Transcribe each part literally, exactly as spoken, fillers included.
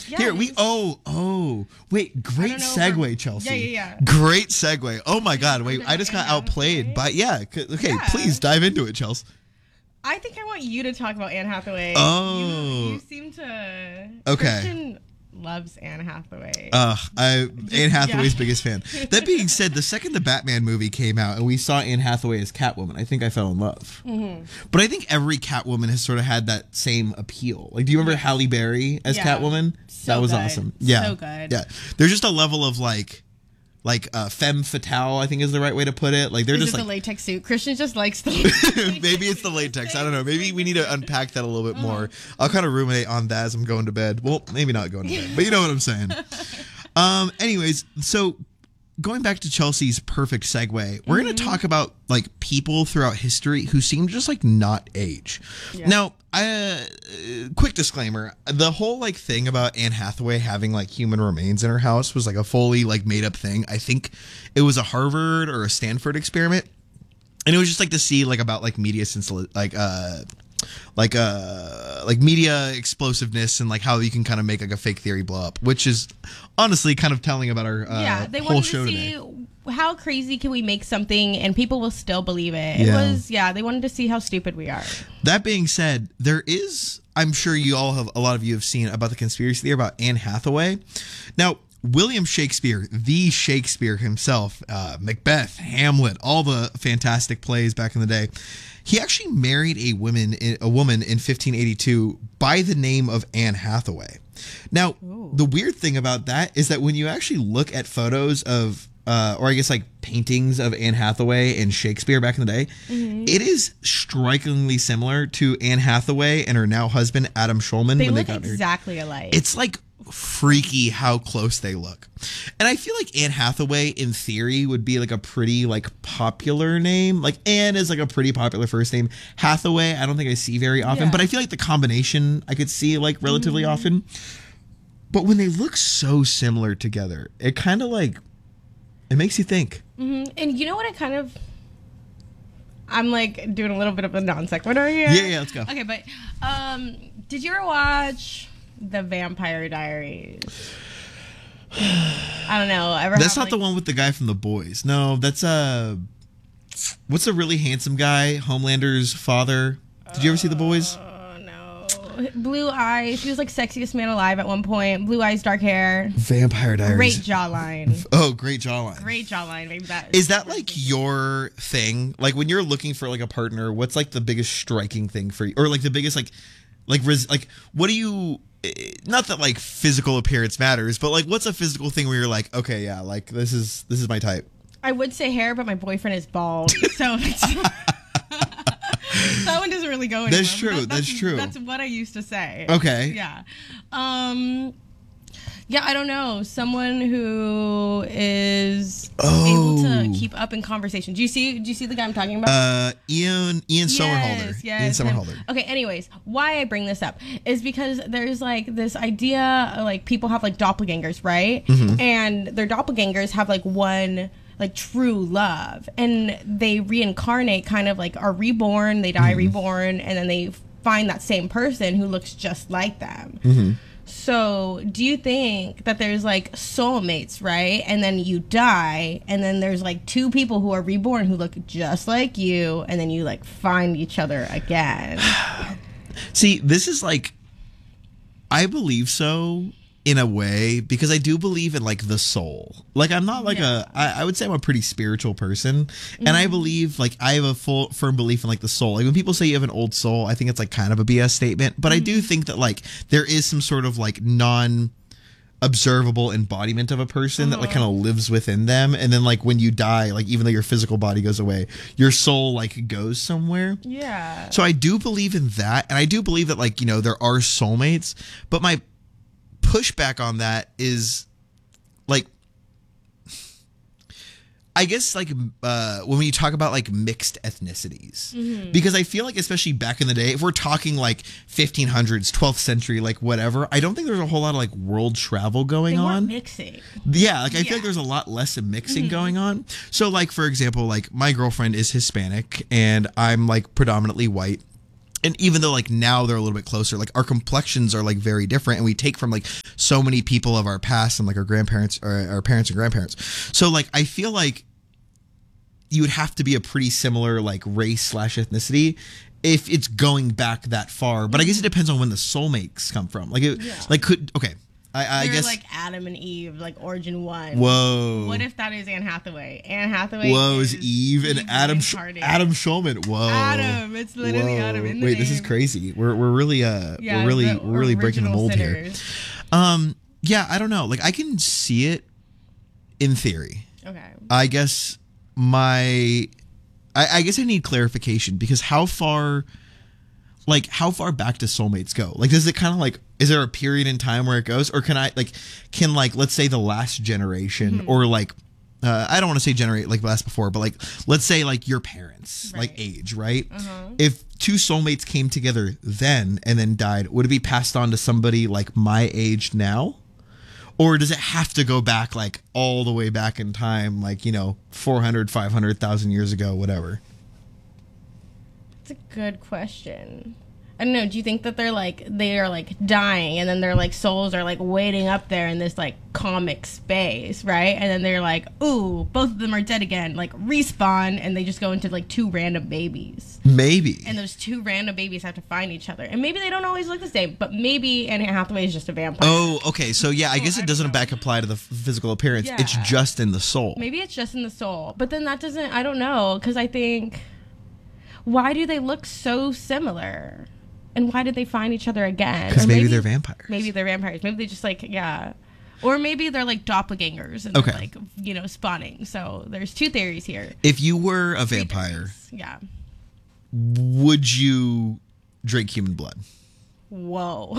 Yeah, Here we he's- oh oh wait great don't know, segue we're- Chelsea. Yeah, yeah, yeah. Great segue. Oh my God! Wait, I just got Anne outplayed. Hathaway? But yeah, c- okay. Yeah. Please dive into it, Chelsea. I think I want you to talk about Anne Hathaway. Oh. You, you seem to... Okay. Christian loves Anne Hathaway. Uh, I Anne Hathaway's yeah. biggest fan. That being said, the second the Batman movie came out and we saw Anne Hathaway as Catwoman, I think I fell in love. Mm-hmm. But I think every Catwoman has sort of had that same appeal. Like, do you remember Halle Berry as Yeah. Catwoman? So that was good. awesome. Yeah, So good. Yeah, there's just a level of like, like uh, femme fatale. I think is the right way to put it. Like they're Is just it like the latex suit? Christian just likes the... maybe it's the latex. I don't know. Maybe we need to unpack that a little bit more. Uh-huh. I'll kind of ruminate on that as I'm going to bed. Well, maybe not going to bed, but you know what I'm saying. Um. Anyways, so going back to Chelsea's perfect segue, we're Mm-hmm. going to talk about like people throughout history who seem to just like not age. Yeah. Now, uh, quick disclaimer: the whole like thing about Anne Hathaway having like human remains in her house was like a fully like made up thing. I think it was a Harvard or a Stanford experiment. And it was just like to see like about like media since like uh like uh like media explosiveness and like how you can kind of make like a fake theory blow up, which is honestly kind of telling about our uh, yeah, they whole wanted show to see today. how crazy can we make something and people will still believe it. It Yeah. was, yeah, they wanted to see how stupid we are. That being said, there is, I'm sure you all have, a lot of you have seen about the conspiracy theory about Anne Hathaway. Now, William Shakespeare, the Shakespeare himself, uh, Macbeth, Hamlet, all the fantastic plays back in the day, he actually married a woman, a woman in fifteen eighty-two by the name of Anne Hathaway. Now, Ooh. the weird thing about that is that when you actually look at photos of, uh, or I guess like paintings of Anne Hathaway and Shakespeare back in the day, Mm-hmm. it is strikingly similar to Anne Hathaway and her now husband Adam Schulman They when look they got married. exactly alike. It's like freaky how close they look. And I feel like Anne Hathaway in theory would be like a pretty like popular name. Like Anne is like a pretty popular first name. Hathaway, I don't think I see very often, Yeah. but I feel like the combination I could see like relatively Mm-hmm. often. But when they look so similar together, it kind of like it makes you think. Mhm. And you know what I kind of... I'm like doing a little bit of a non sequitur here. Yeah, yeah, let's go. Okay, but um, did you ever watch The Vampire Diaries? I don't know. Ever That's have, not the like- one with the guy from The Boys. No, that's uh what's a really handsome guy? Homelander's father. Did you ever see The Boys? Oh no, blue eyes. He was like sexiest man alive at one point. Blue eyes, dark hair, Vampire Diaries. great jawline. Oh, great jawline. Great jawline. Maybe that Is that like your thing? Like when you're looking for like a partner, what's like the biggest striking thing for you, or like the biggest like, like res- like what do you? eh, Not that like physical appearance matters, but like what's a physical thing where you're like, okay, yeah, like this is this is my type. I would say hair, but my boyfriend is bald, so it's, that one doesn't really go anywhere. That's true, That- that's true. That's what I used to say. Okay. Yeah. Um. Yeah, I don't know. Someone who is able Oh. to keep up in conversation. Do you see? Do you see the guy I'm talking about? Uh, Ian Ian Somerhalder. Yes, Ian yes, him. Somerhalder. Okay, anyways, why I bring this up is because there's like this idea, like people have like doppelgangers, right? Mm-hmm. And their doppelgangers have like one like true love, and they reincarnate, kind of like are reborn, they die Mm-hmm. reborn, and then they find that same person who looks just like them. Mm-hmm. So, do you think that there's like soulmates, right? And then you die, and then there's like two people who are reborn who look just like you, and then you like find each other again? See, this is like, I believe so in a way because I do believe in like the soul. Like I'm not like Yeah. a, I, I would say I'm a pretty spiritual person, and I believe like I have a full firm belief in like the soul. Like when people say you have an old soul, I think it's like kind of a B S statement, but I do think that like there is some sort of like non observable embodiment of a person that like kind of lives within them, and then like when you die, like even though your physical body goes away, your soul like goes somewhere. Yeah. So I do believe in that, and I do believe that like, you know, there are soulmates, but my pushback on that is like, I guess like uh, when you talk about like mixed ethnicities, because I feel like especially back in the day, if we're talking like fifteen hundreds, twelfth century, like whatever, I don't think there's a whole lot of like world travel going they weren't on. mixing. Yeah, like I feel Yeah. like there's a lot less of mixing going on. So like for example, like my girlfriend is Hispanic and I'm like predominantly white. and even though like now they're a little bit closer, like our complexions are like very different, and we take from like so many people of our past and like our grandparents or our parents and grandparents. So like I feel like you would have to be a pretty similar like race slash ethnicity if it's going back that far. But I guess it depends on when the soulmates come from. Like it, Yeah. like could okay. I, I They're guess like Adam and Eve, like Origin One. Whoa. What if that is Anne Hathaway? Anne Hathaway. Whoa, is is Eve and Adam Sh- reincarnated. Adam Schulman. Whoa. Adam. It's literally Whoa. Adam in the Wait, this is name. crazy. We're we're really uh Yeah, we're really the we're really breaking the original mold here. sinners. Um yeah, I don't know. Like I can see it in theory. Okay. I guess my I, I guess I need clarification because how far like how far back do soulmates go? Like does it kind of like is there a period in time where it goes, or can I like can like let's say the last generation Mm-hmm. or like uh, I don't want to say generate like last before, but like let's say like your parents like Right. age, right? Uh-huh. If two soulmates came together then and then died, would it be passed on to somebody like my age now? Or does it have to go back like all the way back in time, like, you know, four hundred, five hundred thousand years ago, whatever? It's a good question. I don't know. Do you think that they're like they are like dying, and then their like souls are like waiting up there in this like comic space, right? And then they're like, ooh, both of them are dead again. Like respawn, and they just go into like two random babies, Maybe. and those two random babies have to find each other, and maybe they don't always look the same, but maybe Anne Hathaway is just a vampire. Oh, okay. So, yeah, I guess I it don't doesn't know. back apply to the f- physical appearance. It's Yeah. just in the soul. Maybe it's just in the soul, but then that doesn't. I don't know, because I think why do they look so similar? And why did they find each other again? Because Or maybe, they're vampires. Maybe they're vampires. Maybe they just like, yeah. Or maybe they're like doppelgangers and Okay. they're like, you know, spawning. So there's two theories here. If you were a Three vampire, theories. Yeah. would you drink human blood? Whoa.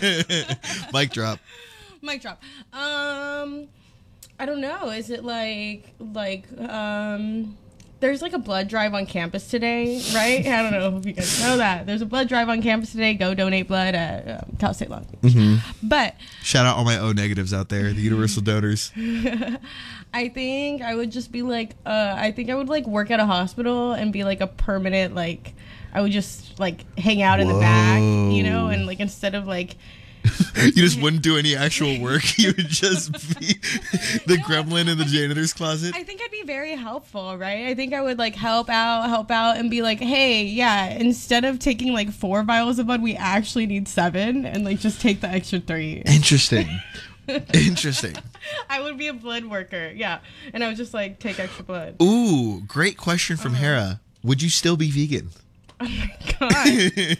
Mic drop. Mic drop. Um, I don't know. Is it like, like, um... There's like a blood drive on campus today, right? I don't know if you guys know that. There's a blood drive on campus today. Go donate blood at um, Cal State Long Beach. Mm-hmm. But Shout out all my O negatives out there, the universal donors. I think I would just be like, uh, I think I would like work at a hospital and be like a permanent, like, I would just like hang out in the back, you know, and like instead of like, You just wouldn't do any actual work. You would just be the gremlin in the janitor's closet. I think I'd be very helpful, right? I think I would like help out, help out, and be like, hey, yeah, instead of taking like four vials of blood, we actually need seven, and like just take the extra three. Interesting. Interesting. I would be a blood worker, yeah, and I would just like take extra blood. Ooh, great question from Hera. Would you still be vegan? Oh my god.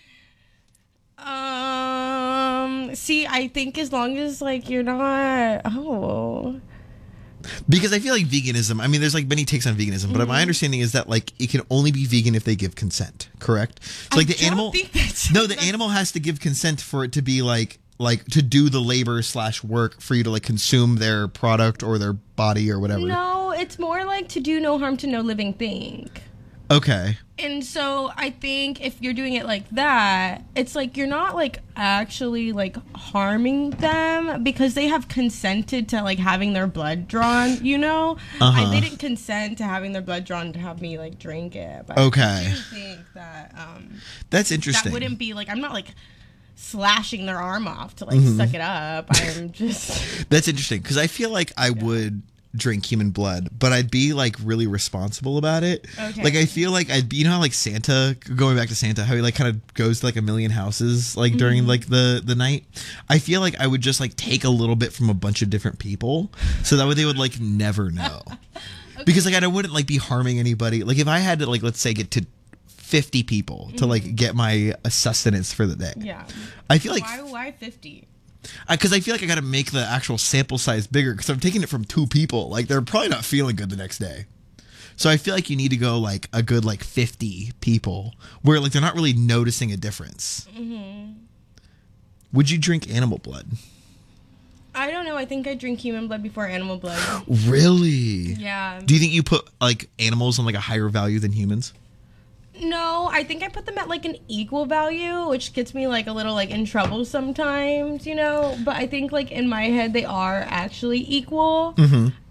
Um. See, I think as long as like you're not. Oh. Because I feel like veganism, I mean, there's like many takes on veganism, but Mm-hmm. my understanding is that like it can only be vegan if they give consent, correct? So like I the don't animal, think that's- no, the that's- animal has to give consent for it to be like, like to do the labor slash work for you to like consume their product or their body or whatever. No, it's more like to do no harm to no living thing. Okay. And so I think if you're doing it like that, it's like you're not like actually like harming them because they have consented to like having their blood drawn, you know? Uh-huh. I, they didn't consent to having their blood drawn to have me like drink it. But Okay. I do think that um That's interesting. that wouldn't be like I'm not like slashing their arm off to like Mm-hmm. suck it up. I'm just That's interesting because I feel like I would drink human blood, but I'd be like really responsible about it. Okay. Like I feel like I'd be, you know how like Santa, going back to Santa, how he like kind of goes to like a million houses like during Mm-hmm. like the the night. I feel like I would just like take a little bit from a bunch of different people, so that way they would like never know. Because like I wouldn't like be harming anybody. Like if I had to like let's say get to fifty people to like get my uh, sustenance for the day. Mm-hmm. yeah. I feel like Why why fifty? because I, I feel like I got to make the actual sample size bigger because I'm taking it from two people. Like they're probably not feeling good the next day. So I feel like you need to go like a good like fifty people where like they're not really noticing a difference. Mm-hmm. Would you drink animal blood? I don't know. I think I drink human blood before animal blood. Really? Yeah. Do you think you put like animals on like a higher value than humans? No, I think I put them at like an equal value, which gets me like a little like in trouble sometimes, you know. But I think like in my head they are actually equal, Mm-hmm.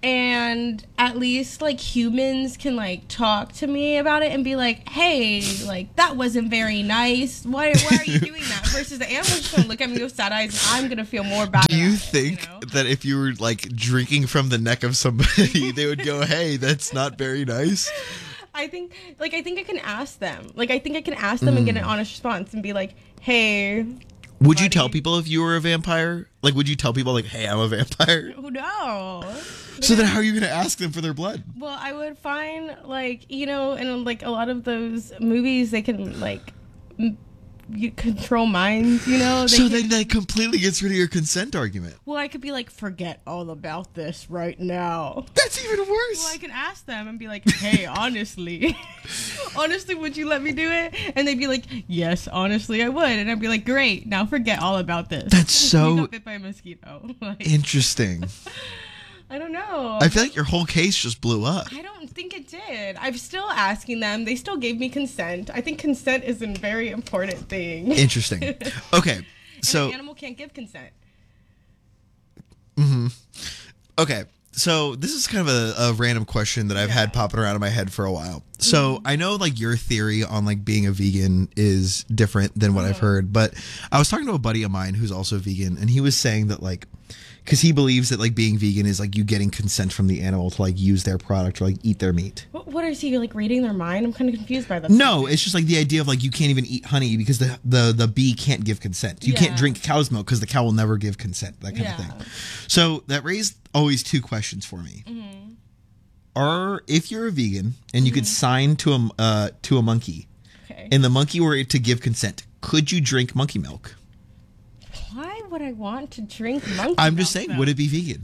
and at least like humans can like talk to me about it and be like, hey, like that wasn't very nice, why, why are you doing that? Versus the animals just gonna look at me with sad eyes and I'm gonna feel more bad. Do you about think it, you know? that if you were like drinking from the neck of somebody, they would go, hey, that's not very nice? I think like I think I can ask them like I think I can ask them mm. and get an honest response and be like, hey, would buddy. you tell people if you were a vampire? Like, would you tell people like, hey, I'm a vampire? Oh, no. So then how are you going to ask them for their blood? Well, I would find, like, you know, in, like, a lot of those movies, they can, like, m- you control minds, you know? They so can, then that completely gets rid of your consent argument. Well, I could be like, forget all about this right now. That's even worse. Well, I can ask them and be like, hey, honestly, honestly, would you let me do it? And they'd be like, yes, honestly, I would. And I'd be like, great, now forget all about this. That's so you got bit by a mosquito. Like, interesting. I don't know. I feel like your whole case just blew up. I don't think it did. I'm still asking them. They still gave me consent. I think consent is a very important thing. Interesting. Okay, so an animal can't give consent. Mm-hmm. Okay, so this is kind of a, a random question that I've yeah. had popping around in my head for a while. So mm-hmm. I know like your theory on like being a vegan is different than what oh. I've heard, but I was talking to a buddy of mine who's also vegan, and he was saying that like, because he believes that like being vegan is like you getting consent from the animal to like use their product or like eat their meat. What, what is he like reading their mind? I'm kind of confused by that. No, it's just like the idea of like you can't even eat honey because the the, the bee can't give consent. You yeah. can't drink cow's milk because the cow will never give consent. That kind yeah. of thing. So that raised always two questions for me. Mm-hmm. Are if you're a vegan and you mm-hmm. could sign to a uh, to a monkey, okay. and the monkey were to give consent, could you drink monkey milk? Why would I want to drink monkey I'm milk, just saying, though? Would it be vegan?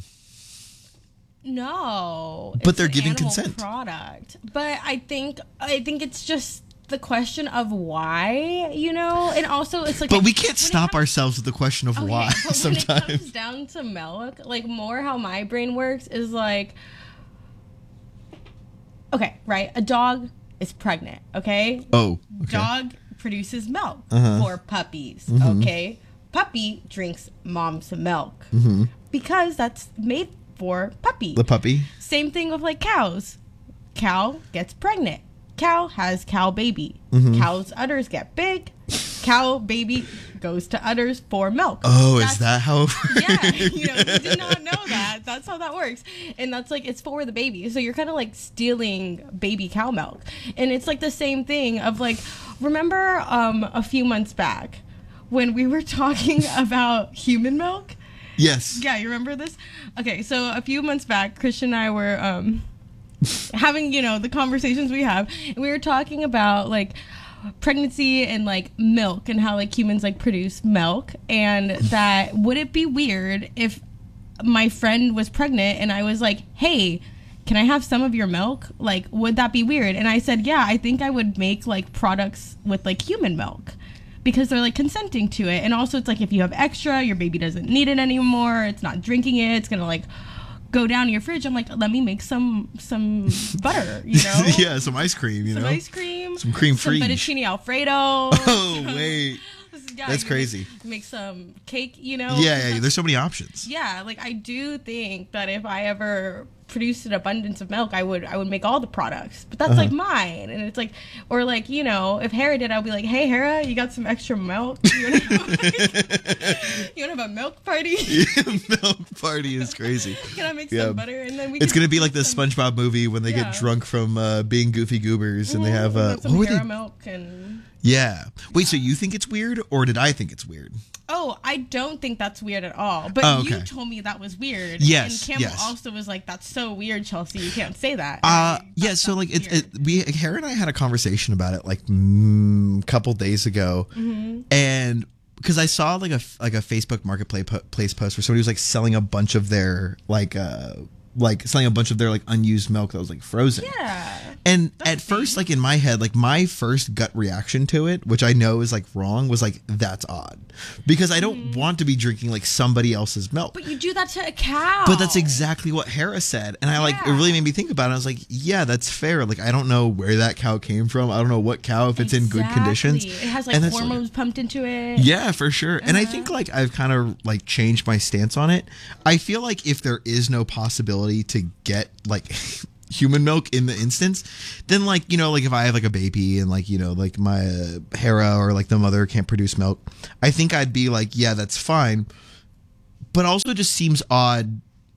No, but they're an giving animal consent. Product, but I think I think it's just the question of why, you know, and also it's like. But we can't stop comes, ourselves with the question of okay, why. But sometimes when it comes down to milk, like more how my brain works is like, okay, right, a dog is pregnant, okay. Oh, okay. Dog produces milk uh-huh. for puppies, mm-hmm. okay. Puppy drinks mom's milk mm-hmm. because that's made for puppy. The puppy. Same thing with like cows. Cow gets pregnant. Cow has cow baby. Mm-hmm. Cow's udders get big. Cow baby goes to udders for milk. Oh, that's, is that how? Yeah, you know, you did not know that. That's how that works. And that's like, it's for the baby. So you're kind of like stealing baby cow milk. And it's like the same thing of like, remember um, a few months back when we were talking about human milk? Yes. Yeah, you remember this? Okay, so a few months back, Christian and I were um, having, you know, the conversations we have. And we were talking about, like, pregnancy and, like, milk and how, like, humans, like, produce milk. And that would it be weird if my friend was pregnant and I was like, hey, can I have some of your milk? Like, would that be weird? And I said, yeah, I think I would make, like, products with, like, human milk. Because they're like consenting to it. And also it's like if you have extra, your baby doesn't need it anymore. It's not drinking it. It's going to like go down in your fridge. I'm like, let me make some some butter, you know? Yeah, some ice cream, you some know? Some ice cream. Some cream free. Some fettuccine Alfredo. Oh, wait. Yeah, that's crazy. Make, make some cake, you know? Yeah, yeah, there's so many options. Yeah, like I do think that if I ever produced an abundance of milk, I would I would make all the products. But that's uh-huh. like mine. And it's like, or like, you know, if Hera did, I'll be like, hey, Hera, you got some extra milk? You want to have, have a milk party? Yeah, milk party is crazy. Can I make yeah. some butter? And then we It's can going to be like the some... SpongeBob movie when they yeah. get drunk from uh, being goofy goobers and mm-hmm. they have uh, some Hera they... milk and... Yeah. Wait, so you think it's weird or did I think it's weird? Oh, I don't think that's weird at all. But oh, okay. you told me that was weird. Yes. And Campbell yes. also was like, that's so weird, Chelsea. You can't say that. Uh, yeah, so like it, it, we, Hera and I had a conversation about it like a mm, couple days ago. Mm-hmm. And because I saw like a, like a Facebook marketplace place post where somebody was like selling a bunch of their like, uh, like selling a bunch of their like unused milk that was like frozen. Yeah. And That's at first, sweet. like in my head, like my first gut reaction to it, which I know is like wrong, was like, that's odd. Because I don't Mm. want to be drinking like somebody else's milk. But you do that to a cow. But that's exactly what Hera said. And I like, it Yeah. really made me think about it. I was like, yeah, that's fair. Like, I don't know where that cow came from. I don't know what cow, if it's in good conditions. Exactly. It has like And that's hormones pumped into it. Yeah, for sure. And I Uh-huh. think like I've kind of like changed my stance on it. I feel like if there is no possibility to get like human milk in the instance, then like, you know, like if I have like a baby and like, you know, like my uh, Hera or like the mother can't produce milk, I think I'd be like, yeah, that's fine. But also it just seems odd.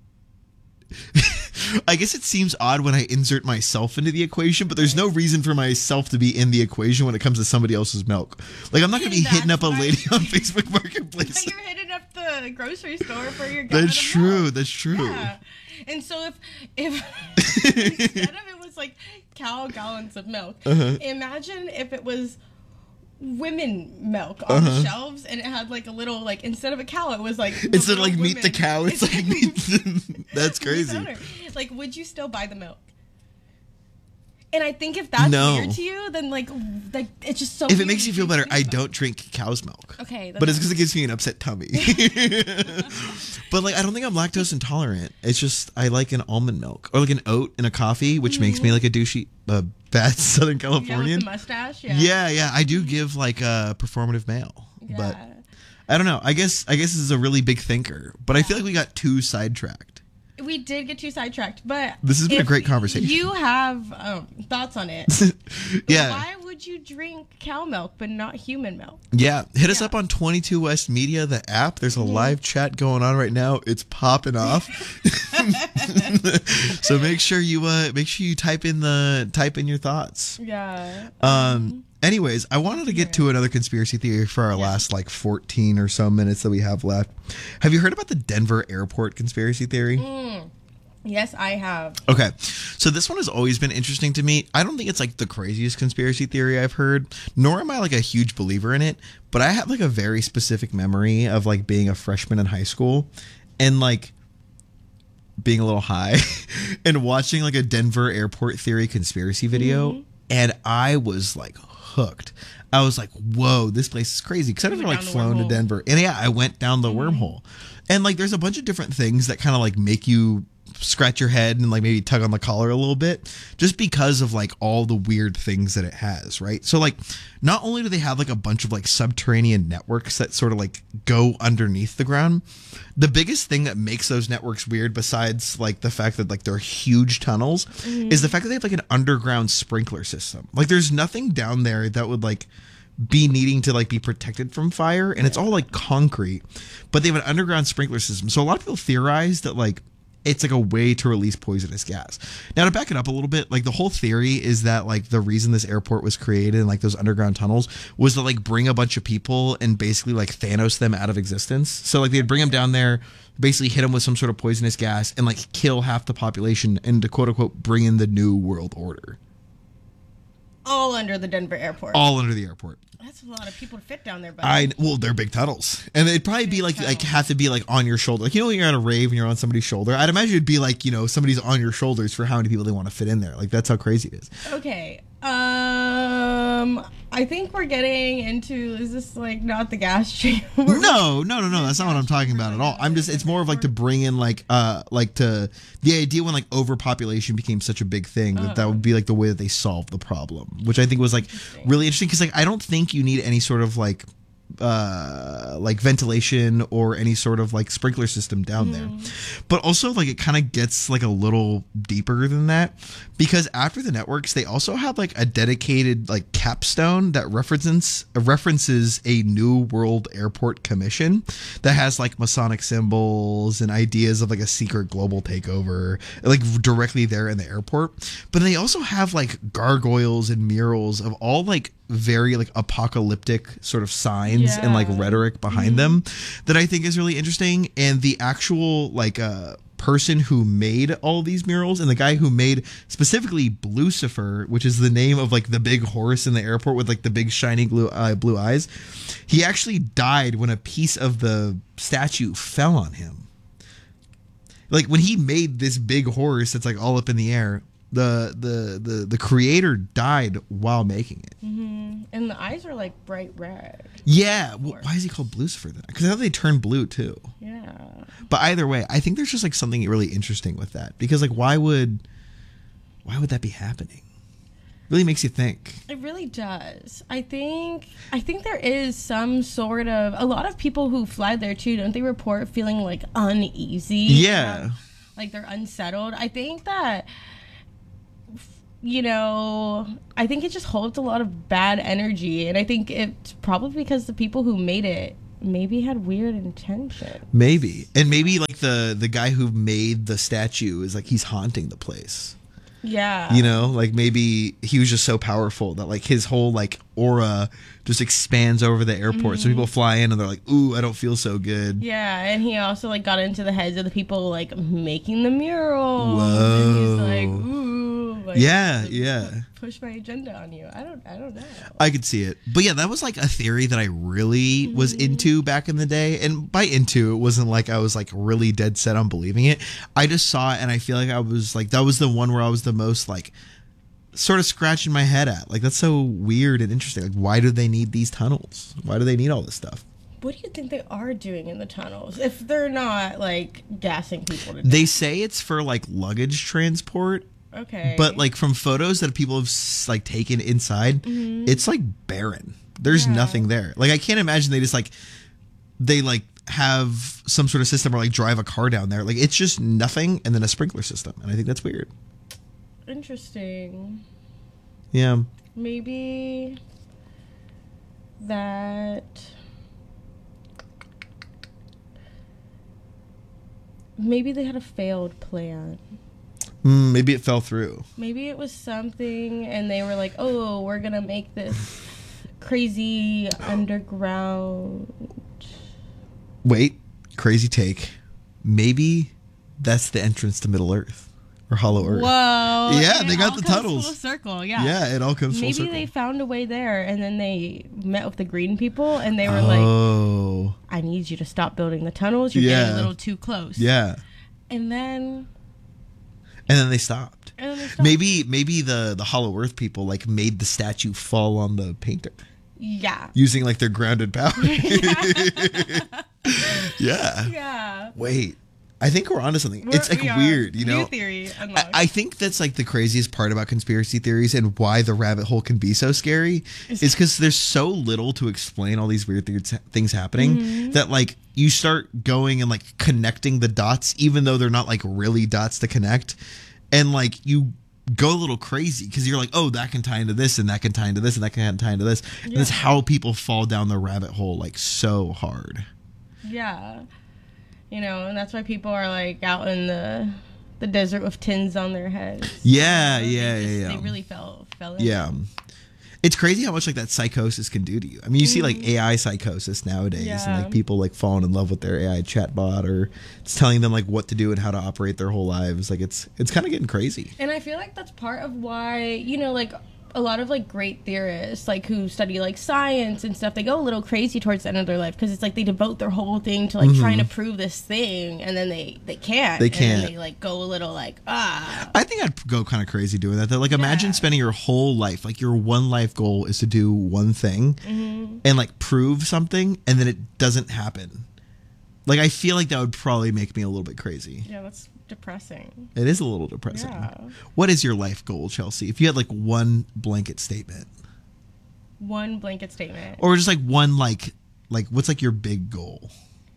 I guess it seems odd when I insert myself into the equation, but there's no reason for myself to be in the equation when it comes to somebody else's milk. Like, I'm not going to be That's hitting up a why- lady on Facebook Marketplace. But you're hitting up the grocery store for your gallon That's of true. milk. That's true. Yeah. And so if if instead of it was like cow gallons of milk, Uh-huh. imagine if it was women milk on Uh-huh. the shelves and it had like a little like instead of a cow it was like the Instead of little like meet the women. cow, it's like meet the, that's Meet the crazy. owner. Like, would you still buy the milk? And I think if that's No. weird to you, then like, like it's just so. If it weird makes to you feel think better, I about. don't drink cow's milk. Okay, But it's that's- because it gives me an upset tummy. But like, I don't think I'm lactose intolerant. It's just I like an almond milk or like an oat in a coffee, which makes me like a douchey, uh, bad Southern yeah, with Californian. the mustache. Yeah. Yeah, yeah, I do give like a performative male, but Yeah. I don't know. I guess I guess this is a really big thinker, but I feel like we got too sidetracked. We did get too sidetracked, but This has been a if great conversation. You have um, thoughts on it? Yeah, Why would you drink cow milk but not human milk? yeah. Hit us Yeah. up on twenty-two West Media, the app. There's a live chat going on right now. It's popping off. So make sure you uh make sure you type in the type in your thoughts. Yeah. Um. Anyways, I wanted to get to another conspiracy theory for our last like fourteen or so minutes that we have left. Have you heard about the Denver airport conspiracy theory? Yes, I have. Okay, so this one has always been interesting to me. I don't think it's like the craziest conspiracy theory I've heard, nor am I like a huge believer in it, but I have like a very specific memory of like being a freshman in high school and like being a little high and watching like a Denver airport theory conspiracy video, Mm-hmm. and I was like hooked. I was like, whoa, this place is crazy. Because I've You never went like down the flown to wormhole. Denver. And yeah, I went down the wormhole. And like there's a bunch of different things that kind of like make you scratch your head and like maybe tug on the collar a little bit just because of like all the weird things that it has, right? So like not only do they have like a bunch of like subterranean networks that sort of like go underneath the ground, the biggest thing that makes those networks weird, besides like the fact that like they're huge tunnels, is the fact that they have like an underground sprinkler system. Like there's nothing down there that would like be needing to like be protected from fire, and it's all like concrete, but they have an underground sprinkler system. So a lot of people theorize that like it's like a way to release poisonous gas. Now to back it up a little bit, like the whole theory is that like the reason this airport was created and like those underground tunnels was to like bring a bunch of people and basically like Thanos them out of existence. So like they'd bring them down there, basically hit them with some sort of poisonous gas and like kill half the population and to quote unquote bring in the new world order. All under the Denver airport. All under the airport. That's a lot of people to fit down there, but I well, they're big tunnels, and it'd probably be like like have to be like on your shoulder. Like you know when you're at a rave and you're on somebody's shoulder. I'd imagine it'd be like you know somebody's on your shoulders for how many people they want to fit in there. Like that's how crazy it is. Okay. Um, I think we're getting into. Is this like not the gas chamber? No, no, no, no. That's not what I'm talking about at all. I'm just. It's more of like to bring in like uh like to the idea when like overpopulation became such a big thing that that would be like the way that they solved the problem, which I think was like really interesting because like I don't think you need any sort of like uh like ventilation or any sort of like sprinkler system down there, but also like it kind of gets like a little deeper than that because after the networks they also have like a dedicated like capstone that references references a new world airport commission that has like Masonic symbols and ideas of like a secret global takeover like directly there in the airport. But they also have like gargoyles and murals of all like very like apocalyptic sort of signs and like Yeah. rhetoric behind them that I think is really interesting. And the actual like uh person who made all these murals and the guy who made specifically Blucifer, which is the name of like the big horse in the airport with like the big shining blue eye blue eyes, he actually died when a piece of the statue fell on him. Like when he made this big horse that's like all up in the air, The the the the creator died while making it. Mm-hmm. And the eyes are like bright red. Yeah. Well, why is he called Lucifer then? Because I thought they turned blue too. Yeah. But either way, I think there's just like something really interesting with that, because like why would why would that be happening? Really makes you think. It really does. I think I think there is some sort of, a lot of people who fly there too, don't they report feeling like uneasy? Yeah. Um, like they're unsettled. I think that, you know, I think it just holds a lot of bad energy, and I think it's probably because the people who made it maybe had weird intentions. Maybe. And maybe like the the guy who made the statue is like he's haunting the place. Yeah. You know, like maybe he was just so powerful that like his whole like aura just expands over the airport. Mm-hmm. So people fly in and they're like, ooh, I don't feel so good. Yeah, and he also like got into the heads of the people like making the mural. Whoa. And he's like, ooh. Like, yeah, yeah. Push my agenda on you. I don't I don't know. I could see it. But yeah, that was like a theory that I really was Mm-hmm. into back in the day. And by into, it wasn't like I was like really dead set on believing it. I just saw it and I feel like I was like, that was the one where I was the most like sort of scratching my head at. Like, that's so weird and interesting. Like, why do they need these tunnels? Why do they need all this stuff? What do you think they are doing in the tunnels if they're not like gassing people to death? They say it's for like luggage transport. Okay. But like from photos that people have like taken inside, Mm-hmm. it's like barren. There's Yeah. nothing there. Like I can't imagine they just like they like have some sort of system or like drive a car down there. Like it's just nothing and then a sprinkler system. And I think that's weird. Interesting. Yeah. Maybe that maybe they had a failed plan. Mm, maybe it fell through. Maybe it was something and they were like, oh, we're gonna make this crazy underground. Wait, crazy take. Maybe that's the entrance to Middle Earth or Hollow Earth. Whoa. Yeah, and they it got all the comes tunnels. Full circle, yeah. Yeah, it all comes full Maybe circle. they found a way there and then they met with the green people and they were like, oh. I need you to stop building the tunnels. You're Yeah. getting a little too close. Yeah. And then And then they stopped. And then they stopped. Maybe maybe the, the Hollow Earth people like made the statue fall on the painter Yeah. using like their grounded power. yeah. Yeah. Wait. I think we're onto something. We're- it's like we are. weird, you New know. theory I, unlocked. I think that's like the craziest part about conspiracy theories and why the rabbit hole can be so scary is because there's so little to explain all these weird th- things happening Mm-hmm. that like you start going and like connecting the dots even though they're not like really dots to connect, and like you go a little crazy because you're like, oh, that can tie into this and that can tie into this and that can tie into this. And that's Yeah. how people fall down the rabbit hole like so hard. Yeah. You know, and that's why people are like out in the the desert with tins on their heads. Yeah, You know, yeah, they yeah, just- yeah. They really fell fell in. Yeah. It's crazy how much like that psychosis can do to you. I mean, you see like A I psychosis nowadays, and Yeah. like people like falling in love with their A I chatbot, or it's telling them like what to do and how to operate their whole lives. Like it's it's kind of getting crazy. And I feel like that's part of why, you know, like a lot of like great theorists, like who study like science and stuff, they go a little crazy towards the end of their life because it's like they devote their whole thing to like trying to prove this thing, and then they they can't. They And then can't. they like go a little like ah. I think I'd go kind of crazy doing that. Though. Like imagine Yeah. spending your whole life, like your one life goal is to do one thing Mm-hmm. and like prove something, and then it doesn't happen. Like I feel like that would probably make me a little bit crazy. Yeah, that's depressing. It is a little depressing. Yeah. What is your life goal, Chelsea? If you had like one blanket statement. One blanket statement. Or just like one like like what's like your big goal?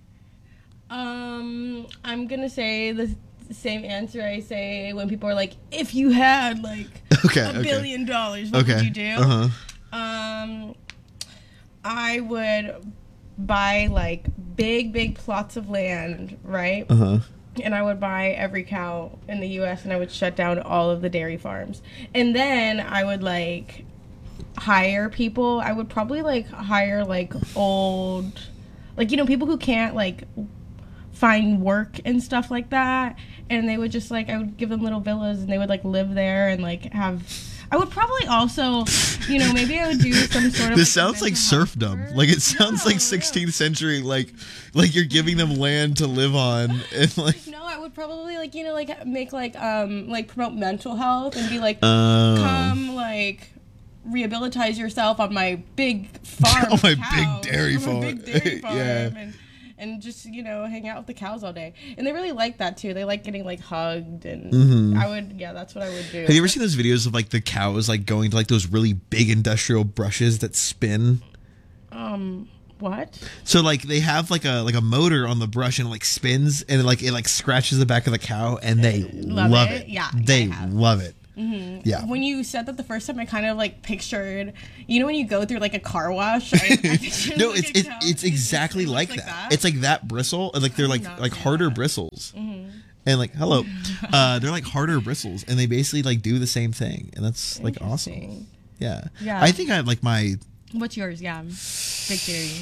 Um, I'm gonna say the same answer I say when people are like, if you had like Okay, a okay. billion dollars, what Okay. would you do? Uh-huh. Um, I would buy like big, big plots of land, right? Uh-huh. And I would buy every cow in the U S and I would shut down all of the dairy farms. And then I would like hire people. I would probably like hire like old, like, you know, people who can't like find work and stuff like that. And they would just like, I would give them little villas and they would like live there and like have I would probably also, you know, maybe I would do some sort of. This like, sounds like mental health serfdom. work. Like it sounds No, like sixteenth century. Like, like you're giving them land to live on, and like. No, I would probably like you know like make like um like promote mental health and be like Oh. come like rehabilitate yourself on my big farm. On of my cows, big dairy on my farm. big dairy farm. Yeah. And, and just you know hang out with the cows all day, and they really like that too. They like getting like hugged, and Mhm. I would yeah, that's what I would do. Have you ever seen those videos of like the cows like going to like those really big industrial brushes that spin? Um, what? So like they have like a like a motor on the brush and it like spins and it, like it like scratches the back of the cow and they love, Love it. it? Yeah, they I have. love it. Mm-hmm. Yeah. When you said that the first time, I kind of like pictured, you know, when you go through like a car wash. I, I pictured, No, like, it's a it's cow. it's exactly It like, looks that. It's like that bristle, and like they're like not like seen harder that. bristles, Mhm. and like hello, uh, they're like harder bristles, and they basically like do the same thing, and that's like awesome. Interesting. Yeah, Yeah. I think I have like my What's yours? Yeah, big theory.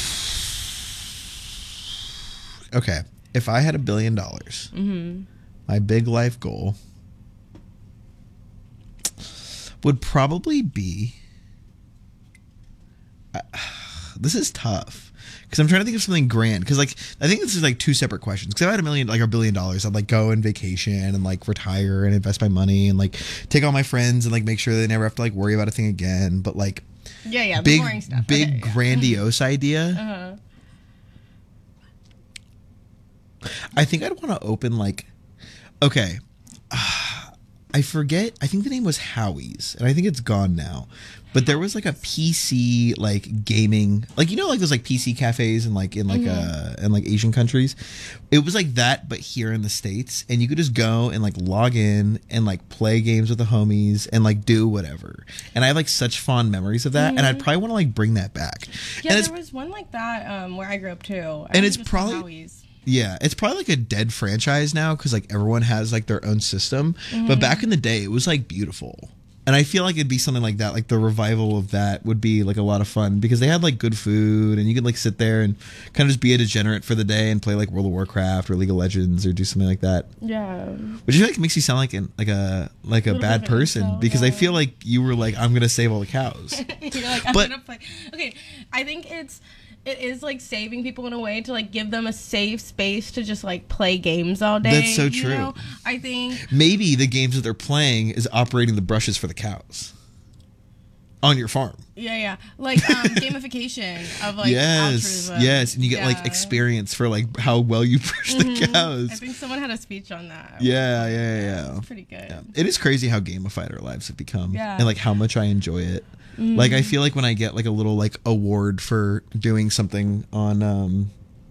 okay. If I had a billion dollars, Mm-hmm. my big life goal would probably be. Uh, this is tough because I'm trying to think of something grand. Because like I think this is like two separate questions. Because if I had a million, like a billion dollars, I'd like go on vacation and like retire and invest my money and like take all my friends and like make sure they never have to like worry about a thing again. But like Yeah, yeah, the big, boring stuff. big Okay, yeah. grandiose idea. Uh-huh. I think I'd want to open like, okay, uh, I forget. I think the name was Howie's, and I think it's gone now. But there was like a P C like gaming, like you know, like those like P C cafes in like in like uh in like Asian countries. It was like that, but here in the States, and you could just go and like log in and like play games with the homies and like do whatever. And I have like such fond memories of that, and I'd probably want to like bring that back. Yeah, and it's there was one like that um, where I grew up too. I And was it's just in probably- Howie's. Yeah, it's probably like a dead franchise now because like everyone has like their own system. But back in the day, it was like beautiful, and I feel like it'd be something like that. Like the revival of that would be like a lot of fun because they had like good food, and you could like sit there and kind of just be a degenerate for the day and play like World of Warcraft or League of Legends or do something like that. Yeah. Which I feel like makes you sound like an like a like a Little bad bit of an person incel, because I yeah. feel like you were like I'm gonna save all the cows. You're like, I'm But- gonna play. Okay, I think it's it is like saving people in a way to like give them a safe space to just like play games all day. That's so you true. know? I think Maybe the games that they're playing is operating the brushes for the cows on your farm. yeah, yeah, like um, gamification of like yes, altruism. yes, and you get like Yeah. experience for like how well you brush the Mhm. cows. I think someone had a speech on that. Yeah, yeah, yeah. It's pretty good. Yeah. It is crazy how gamified our lives have become, Yeah. and like how much I enjoy it. Mhm. Like I feel like when I get like a little like award for doing something on um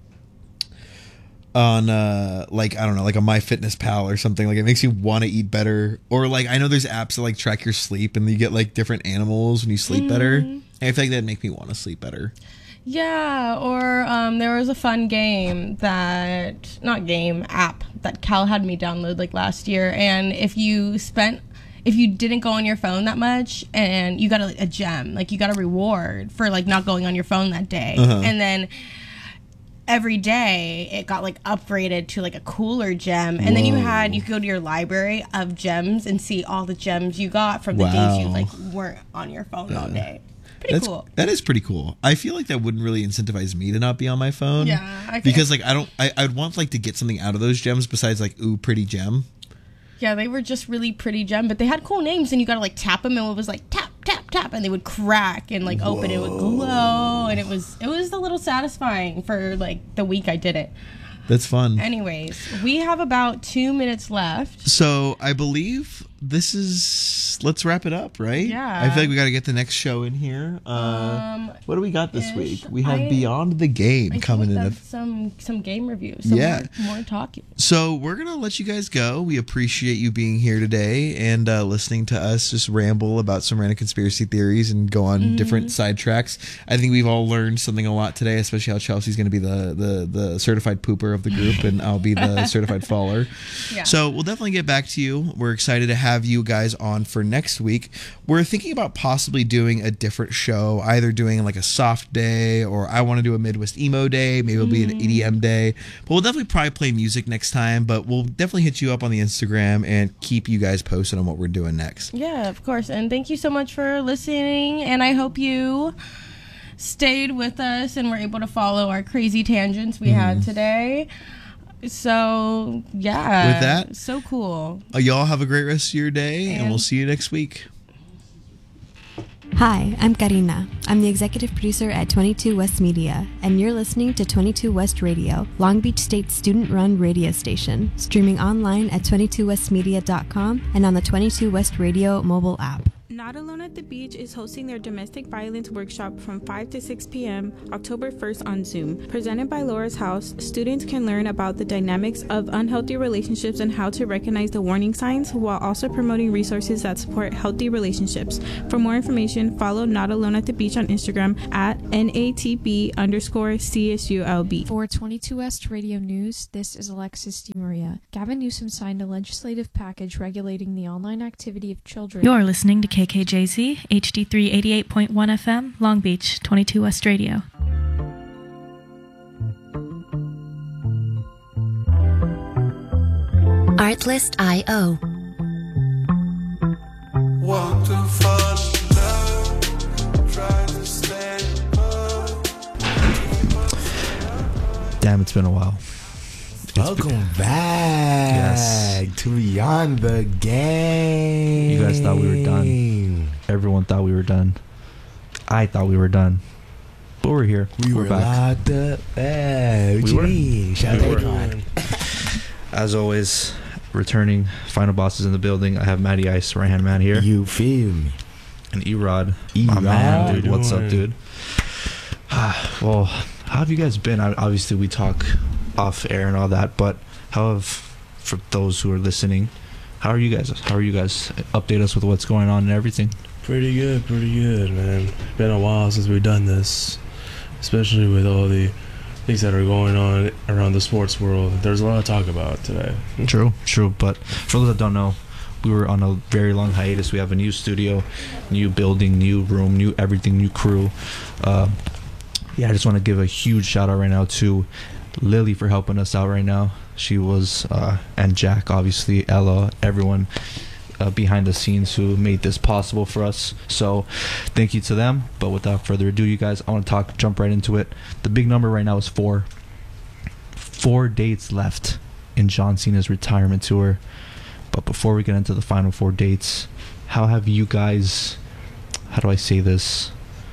on uh like I don't know like a MyFitnessPal or something, like it makes you want to eat better. Or like I know there's apps that like track your sleep and you get like different animals when you sleep better. And I feel like that'd make me want to sleep better. Yeah, or um, there was a fun game that, not game, app that Cal had me download like last year. And if you spent, if you didn't go on your phone that much and you got a, a gem, like you got a reward for like not going on your phone that day. Uh-huh. And then every day it got like upgraded to like a cooler gem. And then you Whoa. had, you could go to your library of gems and see all the gems you got from the days you Wow. like weren't on your phone all day. Pretty That's cool. that is pretty cool. I feel like that wouldn't really incentivize me to not be on my phone. Yeah, I can- because like I don't. I I'd want like to get something out of those gems besides like ooh pretty gem. Yeah, they were just really pretty gem, but they had cool names, and you gotta like tap them, and it was like tap, tap, tap, and they would crack and like open, it would glow, and it was it was a little satisfying for like the week I did it. That's fun. Anyways, we have about two minutes left. So I believe this is. Let's wrap it up, right? Yeah. I feel like we got to get the next show in here. Uh, Um, what do we got this ish. week? We have I- Beyond the Game I coming think in. that's A, some some game reviews. Some Yeah. more, more talking. so we're gonna let you guys go. We appreciate you being here today and uh, listening to us just ramble about some random conspiracy theories and go on Mm-hmm. different sidetracks. I think we've all learned something a lot today, especially how Chelsea's going to be the, the the certified pooper of the group, and I'll be the certified faller. Yeah. So we'll definitely get back to you. We're excited to have you guys on for next week. We're thinking about possibly doing a different show, either doing like a soft day, or I want to do a Midwest emo day. Maybe it'll be an E D M day. But we'll definitely probably play music next time. But we'll definitely hit you up on the Instagram and keep you guys posted on what we're doing next. Yeah, of course. And thank you so much for listening. And I hope you stayed with us and were able to follow our crazy tangents we mm-hmm. had today. So, yeah. With that, so cool. Uh, y'all have a great rest of your day, and, and we'll see you next week. Hi, I'm Karina. I'm the executive producer at twenty-two West Media, and you're listening to twenty-two West Radio, Long Beach State's student-run radio station, streaming online at twenty-two west media dot com and on the twenty-two West Radio mobile app. Not Alone at the Beach is hosting their domestic violence workshop from five to six p.m. October first on Zoom. Presented by Laura's House, students can learn about the dynamics of unhealthy relationships and how to recognize the warning signs while also promoting resources that support healthy relationships. For more information, follow Not Alone at the Beach on Instagram at N A T B underscore C S U L B. For twenty-two West Radio News, this is Alexis DiMaria. Gavin Newsom signed a legislative package regulating the online activity of children. You're listening to K K J Z, H D three eighty-eight point one F M, Long Beach, twenty-two West Radio. Artlist dot I O. Want to fall in love, try to stay up. Damn, it's been a while. Welcome been, back yes. to Beyond the Game. You guys thought we were done. Everyone thought we were done. I thought we were done. But we're here. We we're were back. locked up. Hey, we were. Shout we out were. As always, returning final bosses in the building. I have Matty Ice, right hand man here. You feel me? And E-Rod. E-Rod. My man, dude. What's up, dude? Well, how have you guys been? Obviously, we talk off air and all that, but how have, for those who are listening, how are you guys? How are you guys? Update us with what's going on and everything. Pretty good, pretty good, man. Been a while since we've done this, especially with all the things that are going on around the sports world. There's a lot to talk about today. True, true. But for those that don't know, we were on a very long hiatus. We have a new studio, new building, new room, new everything, new crew. Uh, yeah, I just want to give a huge shout out right now to Lily for helping us out right now. She was uh and Jack, obviously, Ella, everyone uh, behind the scenes who made this possible for us. So thank you to them. But without further ado, you guys, I want to talk jump right into it. The big number right now is four four dates left in John Cena's retirement tour. But before we get into the final four dates, how have you guys, how do I say this,